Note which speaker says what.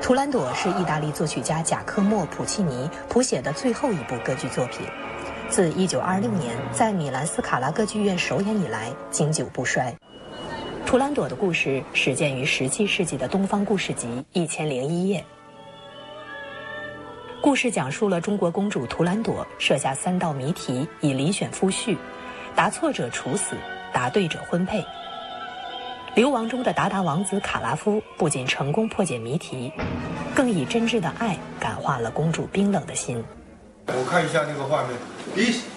Speaker 1: 图兰朵是意大利作曲家贾科莫·普契尼谱写的最后一部歌剧作品，自1926年在米兰斯卡拉歌剧院首演以来，经久不衰。图兰朵的故事始建于17世纪的东方故事集《1001夜》。故事讲述了中国公主图兰朵设下3道谜题，以遴选夫婿，答错者处死，答对者婚配。流亡中的鞑靼王子卡拉夫不仅成功破解谜题，更以真挚的爱感化了公主冰冷的心。
Speaker 2: 我看一下那个画面。